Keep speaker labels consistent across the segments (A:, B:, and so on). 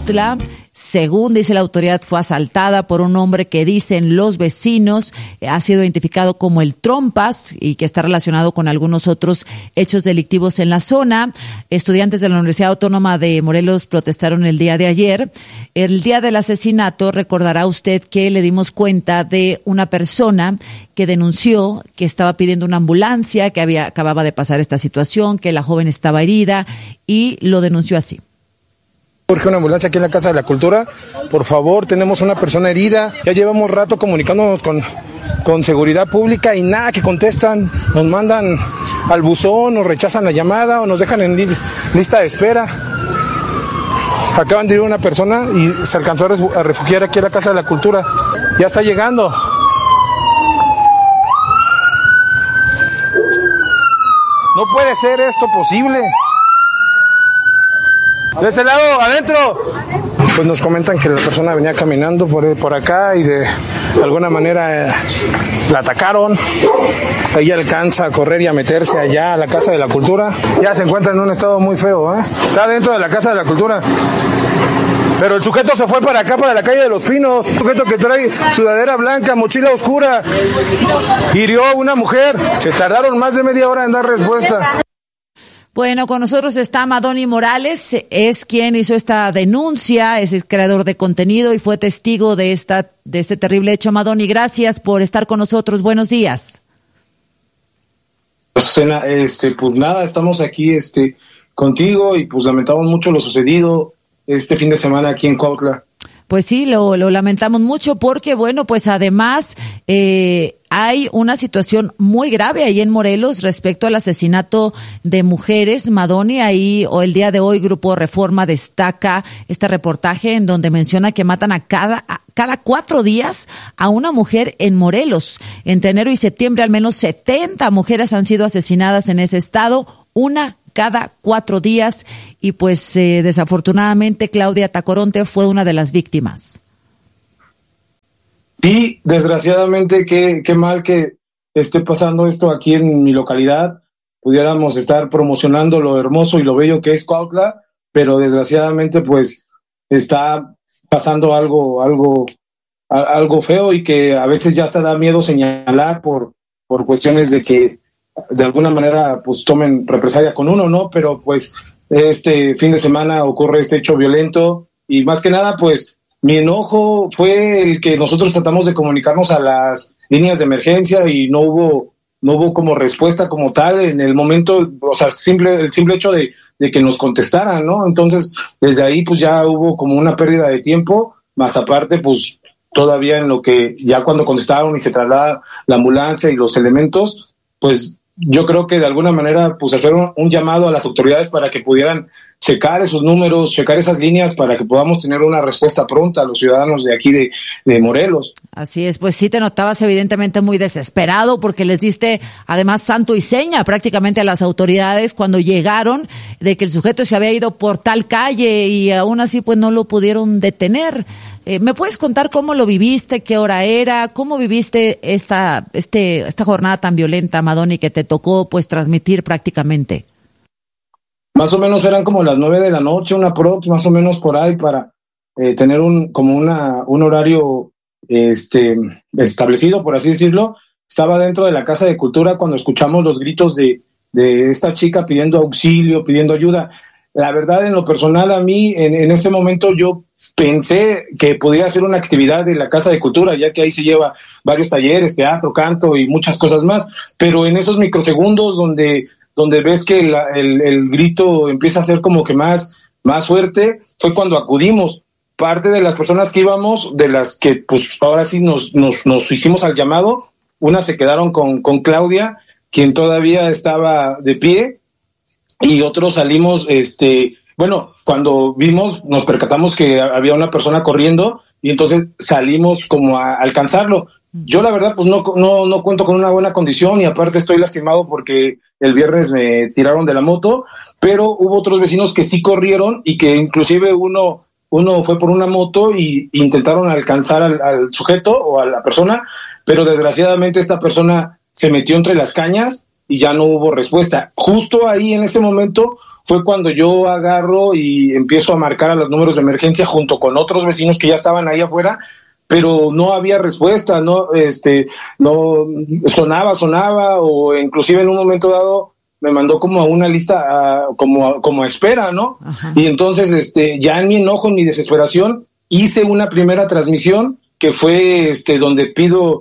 A: Cuautla. Según dice la autoridad, fue asaltada por un hombre que dicen los vecinos ha sido identificado como el Trompas y que está relacionado con algunos otros hechos delictivos en la zona. Estudiantes de la Universidad Autónoma de Morelos protestaron el día de ayer. El día del asesinato, recordará usted que le dimos cuenta de una persona que denunció que estaba pidiendo una ambulancia, que acababa de pasar esta situación, que la joven estaba herida y lo denunció así.
B: Urge una ambulancia aquí en la Casa de la Cultura, por favor, tenemos una persona herida, ya llevamos rato comunicándonos con seguridad pública y nada que contestan, nos mandan al buzón, nos rechazan la llamada o nos dejan en lista de espera. Acaban de ir una persona y se alcanzó a refugiar aquí en la Casa de la Cultura, ya está llegando. No puede ser esto posible. De ese lado, adentro. Pues nos comentan que la persona venía caminando por acá y de alguna manera la atacaron. Ella alcanza a correr y a meterse allá a la Casa de la Cultura. Ya se encuentra en un estado muy feo, ¿eh? Está dentro de la Casa de la Cultura. Pero el sujeto se fue para acá, para la calle de Los Pinos. Un sujeto que trae sudadera blanca, mochila oscura. Hirió a una mujer. Se tardaron más de media hora en dar respuesta.
A: Bueno, con nosotros está Madoni Morales, es quien hizo esta denuncia, es el creador de contenido y fue testigo de este terrible hecho. Madoni, gracias por estar con nosotros. Buenos días.
C: Pues nada, estamos aquí contigo y pues lamentamos mucho lo sucedido este fin de semana aquí en Cuautla.
A: Pues sí, lo lamentamos mucho porque, bueno, pues además hay una situación muy grave ahí en Morelos respecto al asesinato de mujeres. Madoni, ahí o el día de hoy Grupo Reforma destaca este reportaje en donde menciona que matan a cada 4 días a una mujer en Morelos. Entre enero y septiembre al menos 70 mujeres han sido asesinadas en ese estado, una cada 4 días, y pues desafortunadamente Claudia Tacoronte fue una de las víctimas.
C: Sí, desgraciadamente, qué mal que esté pasando esto aquí en mi localidad. Pudiéramos estar promocionando lo hermoso y lo bello que es Cuautla, pero desgraciadamente pues está pasando algo feo y que a veces ya hasta da miedo señalar por cuestiones de que de alguna manera pues tomen represalia con uno, ¿no? Pero pues este fin de semana ocurre este hecho violento y más que nada pues mi enojo fue el que nosotros tratamos de comunicarnos a las líneas de emergencia y no hubo como respuesta como tal en el momento, o sea, el simple hecho de que nos contestaran, ¿no? Entonces, desde ahí pues ya hubo como una pérdida de tiempo, más aparte pues todavía en lo que ya cuando contestaron y se traslada la ambulancia y los elementos, pues yo creo que de alguna manera pues hacer un llamado a las autoridades para que pudieran checar esos números, checar esas líneas para que podamos tener una respuesta pronta a los ciudadanos de aquí de Morelos.
A: Así es, pues sí te notabas evidentemente muy desesperado porque les diste además santo y seña prácticamente a las autoridades cuando llegaron de que el sujeto se había ido por tal calle y aún así pues no lo pudieron detener. ¿Me puedes contar cómo lo viviste, qué hora era, cómo viviste esta jornada tan violenta, Madoni, que te tocó pues transmitir prácticamente?
C: Más o menos eran como las 9 de la noche, más o menos por ahí, para tener un horario establecido, por así decirlo. Estaba dentro de la Casa de Cultura cuando escuchamos los gritos de esta chica pidiendo auxilio, pidiendo ayuda. La verdad, en lo personal, a mí, en ese momento yo pensé que podría ser una actividad de la Casa de Cultura, ya que ahí se lleva varios talleres, teatro, canto y muchas cosas más, pero en esos microsegundos donde ves que el grito empieza a ser como que más fuerte, fue cuando acudimos. Parte de las personas que íbamos, de las que pues ahora sí nos hicimos al llamado, unas se quedaron con Claudia, quien todavía estaba de pie, y otros salimos, cuando vimos, nos percatamos que había una persona corriendo y entonces salimos como a alcanzarlo. Yo la verdad pues no cuento con una buena condición y aparte estoy lastimado porque el viernes me tiraron de la moto, pero hubo otros vecinos que sí corrieron y que inclusive uno fue por una moto y intentaron alcanzar al sujeto o a la persona, pero desgraciadamente esta persona se metió entre las cañas y ya no hubo respuesta. Justo ahí en ese momento fue cuando yo agarro y empiezo a marcar a los números de emergencia junto con otros vecinos que ya estaban ahí afuera, pero no había respuesta, no sonaba, o inclusive en un momento dado me mandó como a una lista, como a espera, ¿no? Ajá. Y entonces, ya en mi enojo, en mi desesperación, hice una primera transmisión que fue, donde pido,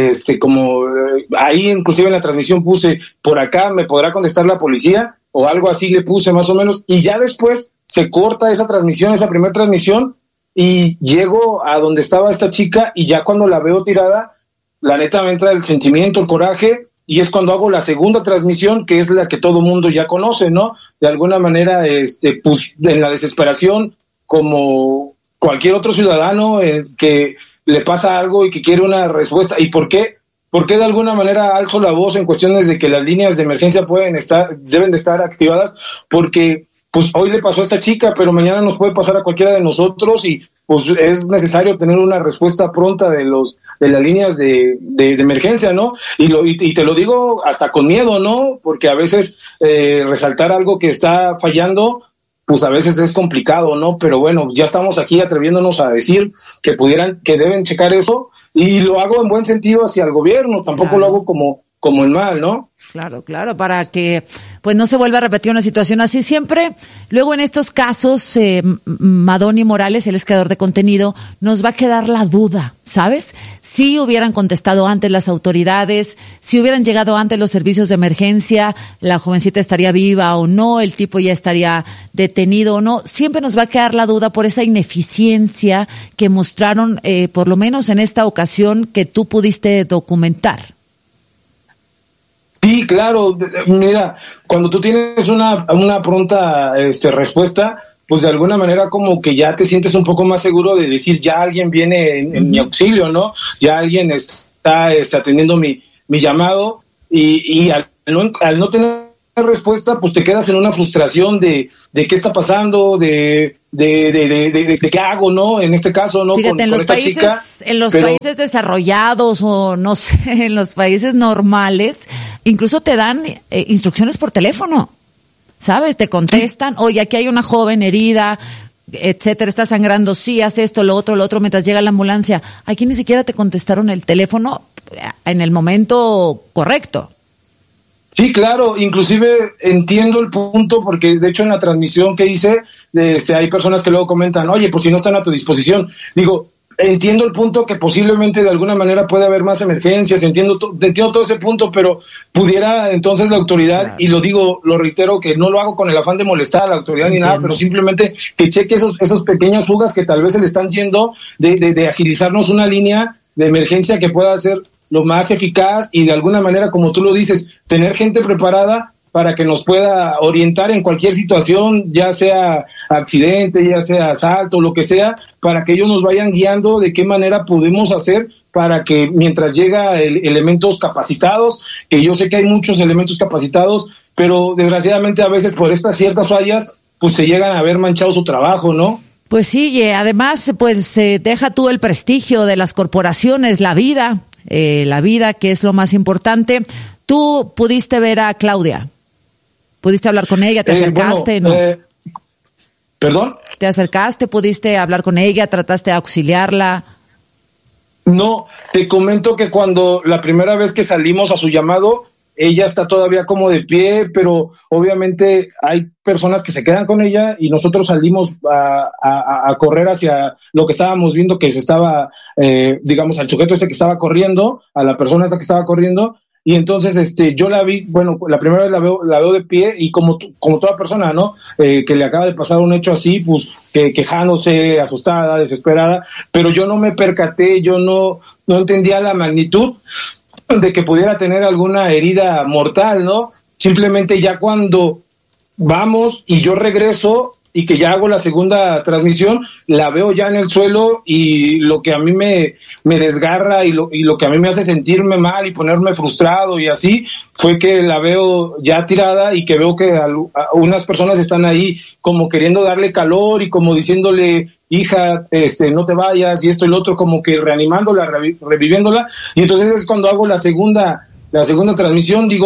C: ahí inclusive en la transmisión puse, por acá me podrá contestar la policía, o algo así le puse más o menos, y ya después se corta esa transmisión, esa primera transmisión, y llego a donde estaba esta chica, y ya cuando la veo tirada, la neta me entra el sentimiento, el coraje, y es cuando hago la segunda transmisión, que es la que todo mundo ya conoce, ¿no? De alguna manera, pues en la desesperación, como cualquier otro ciudadano que le pasa algo y que quiere una respuesta. ¿Y por qué? Porque de alguna manera alzo la voz en cuestiones de que las líneas de emergencia deben de estar activadas, porque pues hoy le pasó a esta chica, pero mañana nos puede pasar a cualquiera de nosotros, y pues es necesario tener una respuesta pronta de las líneas de emergencia, ¿no? Y te lo digo hasta con miedo, ¿no? Porque a veces resaltar algo que está fallando, pues a veces es complicado, ¿no? Pero bueno, ya estamos aquí atreviéndonos a decir que deben checar eso, y lo hago en buen sentido hacia el gobierno, tampoco claro. Lo hago como en mal, ¿no?
A: Claro, para que pues no se vuelva a repetir una situación así. Siempre, luego en estos casos, Madoni Morales, él es creador de contenido, nos va a quedar la duda, ¿sabes? Si hubieran contestado antes las autoridades, si hubieran llegado antes los servicios de emergencia, la jovencita estaría viva o no, el tipo ya estaría detenido o no. Siempre nos va a quedar la duda por esa ineficiencia que mostraron, por lo menos en esta ocasión que tú pudiste documentar.
C: Sí, claro. Mira, cuando tú tienes una pronta respuesta, pues de alguna manera como que ya te sientes un poco más seguro de decir, ya alguien viene en mi auxilio, ¿no? Ya alguien está atendiendo mi llamado, y al no tener respuesta, pues te quedas en una frustración de qué está pasando, de qué hago, ¿no? En este caso, ¿no?
A: Fíjate, en los países desarrollados, o no sé, en los países normales, incluso te dan instrucciones por teléfono, ¿sabes? Te contestan, oye, aquí hay una joven herida, etcétera, está sangrando, sí, haz esto, lo otro, mientras llega la ambulancia. Aquí ni siquiera te contestaron el teléfono en el momento correcto.
C: Sí, claro, inclusive entiendo el punto, porque de hecho en la transmisión que hice, hay personas que luego comentan, oye, pues si no están a tu disposición. Digo, entiendo el punto que posiblemente de alguna manera puede haber más emergencias, entiendo todo ese punto, pero pudiera entonces la autoridad, claro. Y lo reitero, que no lo hago con el afán de molestar a la autoridad ni nada, pero simplemente que cheque esos pequeñas fugas que tal vez se le están yendo, de agilizarnos una línea de emergencia que pueda ser lo más eficaz, y de alguna manera, como tú lo dices, tener gente preparada para que nos pueda orientar en cualquier situación, ya sea accidente, ya sea asalto, lo que sea, para que ellos nos vayan guiando de qué manera podemos hacer para que mientras llega elementos capacitados, que yo sé que hay muchos elementos capacitados, pero desgraciadamente a veces por estas ciertas fallas, pues se llegan a ver manchado su trabajo, ¿no?
A: Pues sí, y además, pues deja tú el prestigio de las corporaciones, la vida, que es lo más importante. Tú pudiste ver a Claudia, pudiste hablar con ella, te acercaste, ¿no?
C: ¿Perdón?
A: ¿Te acercaste, pudiste hablar con ella, trataste de auxiliarla?
C: No, te comento que cuando la primera vez que salimos a su llamado, ella está todavía como de pie, pero obviamente hay personas que se quedan con ella, y nosotros salimos a correr hacia lo que estábamos viendo, que se estaba, al sujeto que estaba corriendo, a la persona que estaba corriendo, y entonces yo la vi, bueno, la primera vez la veo de pie, y como toda persona, ¿no? Que le acaba de pasar un hecho así, pues quejándose, asustada, desesperada, pero yo no me percaté, yo no entendía la magnitud de que pudiera tener alguna herida mortal, ¿no? Simplemente ya cuando vamos y yo regreso y que ya hago la segunda transmisión, la veo ya en el suelo, y lo que a mí me desgarra y lo que a mí me hace sentirme mal y ponerme frustrado y así, fue que la veo ya tirada, y que veo que unas personas están ahí como queriendo darle calor y como diciéndole, hija, no te vayas, y esto y lo otro, como que reanimándola, reviviéndola. Y entonces es cuando hago la segunda transmisión, digo,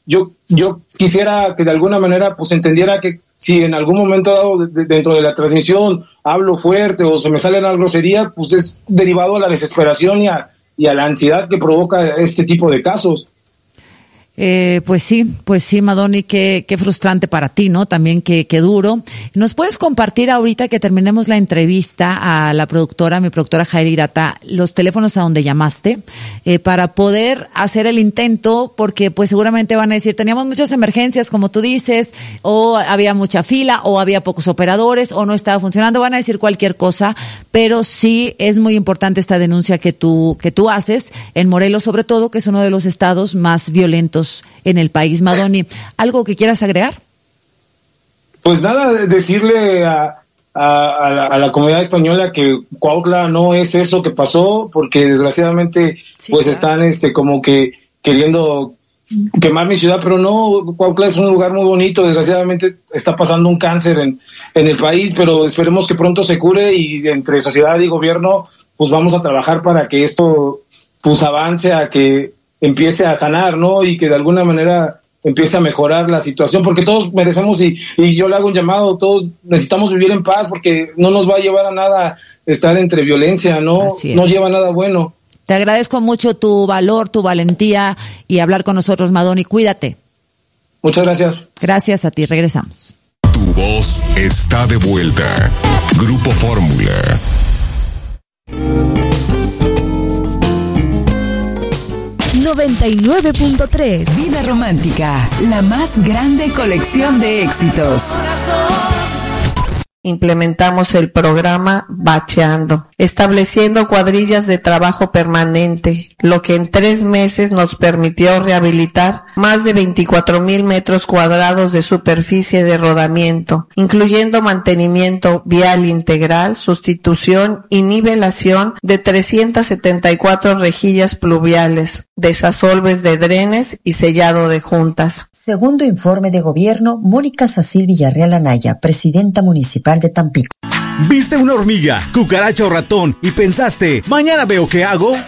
C: yo quisiera que de alguna manera pues entendiera que si en algún momento dado dentro de la transmisión hablo fuerte o se me sale una grosería, pues es derivado a la desesperación y a la ansiedad que provoca este tipo de casos.
A: Pues sí, Madoni, qué frustrante para ti, ¿no? También qué duro. ¿Nos puedes compartir ahorita que terminemos la entrevista a la productora, mi productora Jair Hirata, los teléfonos a donde llamaste, para poder hacer el intento? Porque pues seguramente van a decir, teníamos muchas emergencias, como tú dices, o había mucha fila, o había pocos operadores, o no estaba funcionando, van a decir cualquier cosa, pero sí es muy importante esta denuncia que tú haces, en Morelos sobre todo, que es uno de los estados más violentos en el país. Madoni, ¿algo que quieras agregar?
C: Pues nada, decirle a la comunidad española que Cuautla no es eso que pasó, porque desgraciadamente sí, pues claro, están como que queriendo quemar mi ciudad, pero no, Cuautla es un lugar muy bonito. Desgraciadamente está pasando un cáncer en el país, pero esperemos que pronto se cure, y entre sociedad y gobierno pues vamos a trabajar para que esto pues avance, a que empiece a sanar, ¿no? Y que de alguna manera empiece a mejorar la situación, porque todos merecemos, y yo le hago un llamado, todos necesitamos vivir en paz, porque no nos va a llevar a nada estar entre violencia, ¿no? No lleva a nada bueno.
A: Te agradezco mucho tu valor, tu valentía y hablar con nosotros, Madoni. Cuídate.
C: Muchas gracias.
A: Gracias a ti. Regresamos.
D: Tu voz está de vuelta. Grupo Fórmula.
E: 99.3.
F: Vida romántica, la más grande colección de éxitos.
G: Implementamos el programa Bacheando, estableciendo cuadrillas de trabajo permanente, lo que en 3 meses nos permitió rehabilitar más de 24,000 metros cuadrados de superficie de rodamiento, incluyendo mantenimiento vial integral, sustitución y nivelación de 374 rejillas pluviales, desasolves de drenes y sellado de juntas.
E: Segundo informe de gobierno, Mónica Sacil Villarreal Anaya, presidenta municipal de Tampico.
H: ¿Viste una hormiga, cucaracha o ratón y pensaste, mañana veo qué hago?